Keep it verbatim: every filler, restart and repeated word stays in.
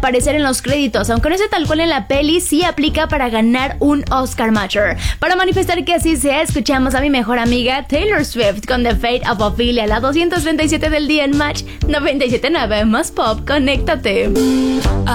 aparecer en los créditos, aunque no sea tal cual en la peli, sí aplica para ganar un Oscar Mayor. Para manifestar que así sea, escuchamos a mi mejor amiga Taylor Swift con The Fate of Ophelia, la doscientos treinta y siete del día en Match noventa y siete punto nueve, más pop, conéctate.